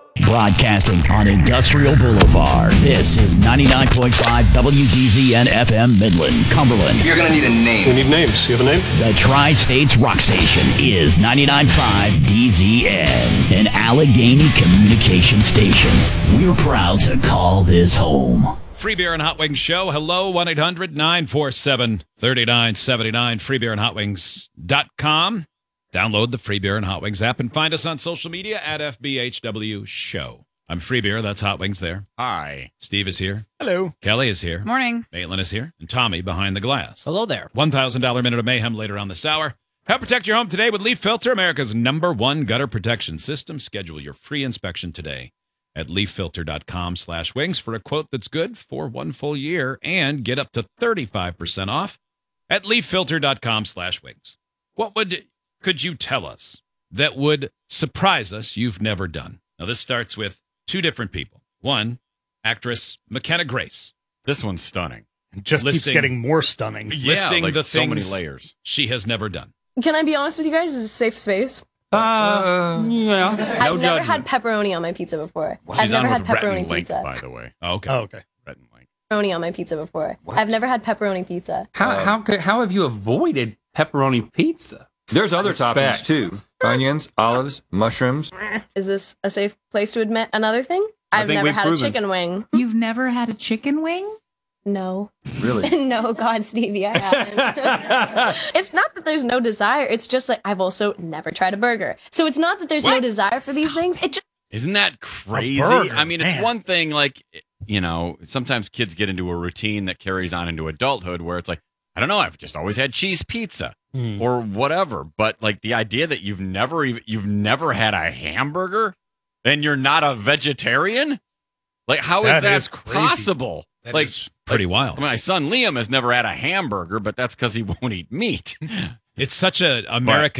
Broadcasting on Industrial Boulevard. This is 99.5 WDZN FM Midland, Cumberland. You're gonna need a name. We need names. You have a name? The Tri-States Rock Station is 99.5 DZN, an Allegheny communication station. We're proud to call this home. Free Beer and Hot Wings Show. Hello, 1-800-947-3979, freebeerandhotwings.com. Download the Free Beer and Hot Wings app and find us on social media at FBHW Show. I'm Free Beer. That's Hot Wings there. Hi. Steve is here. Hello. Kelly is here. Morning. Maitland is here. And Tommy behind the glass. Hello there. $1,000 Minute of Mayhem later on this hour. Help protect your home today with Leaf Filter, America's #1 gutter protection system. Schedule your free inspection today at leaffilter.com/wings for a quote that's good for 1 full year and get up to 35% off at leaffilter.com/wings. Could you tell us that would surprise us you've never done? Now, this starts with 2 different people. One, actress McKenna Grace. This one's stunning. It just keeps getting more stunning. Listing like the so many things layers she has never done. Can I be honest with you guys? Is this a safe space? Yeah. I've never had pepperoni on my pizza before. I've never had pepperoni pizza. by the way. Oh, okay. Okay. Rhett and Link. Pepperoni on my pizza before. I've never had pepperoni pizza. How have you avoided pepperoni pizza? There's other toppings Respect. too. Onions, olives, mushrooms. Is this a safe place to admit another thing? I've think never we've had proven. a chicken wing. You've never had a chicken wing? No. Really? No, God, Stevie, I haven't. It's not that there's no desire. It's just like I've also never tried a burger. So it's not that there's no desire for these things. It just Isn't that crazy? burger, I mean, it's man. one thing, like, you know, sometimes kids get into a routine that carries on into adulthood where it's like, I don't know, I've just always had cheese pizza or whatever. But like the idea that you've never had a hamburger and you're not a vegetarian? Like, how is That that is crazy. possible? That like, is pretty wild. My son Liam has never had a hamburger, but that's because he won't eat meat. It's such a American